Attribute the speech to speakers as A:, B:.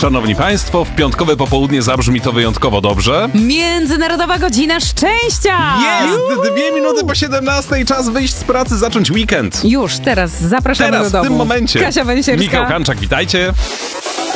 A: Szanowni Państwo, w piątkowe popołudnie zabrzmi to wyjątkowo dobrze.
B: Międzynarodowa Godzina Szczęścia!
A: Jest! 2 minuty po 17, czas wyjść z pracy, zacząć weekend.
B: Już teraz zapraszamy do domu.
A: w tym momencie.
B: Kasia Węsierska.
A: Michał Kanczak, witajcie.